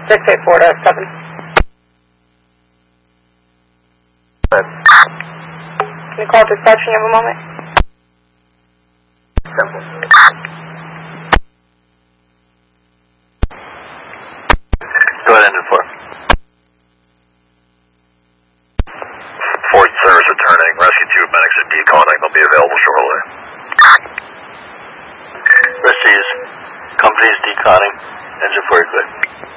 684 to 7. Can you call dispatch when you have a moment? Go ahead, engine 4. Fort service returning. Rescue 2 medics are deconning. They'll be available shortly. Rescues. Company's deconning. Engine 4 clear.